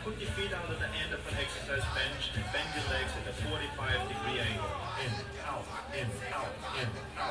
Put your feet out at the end of an exercise bench and bend your legs at a 45-degree angle. In, out, in, out, in, out.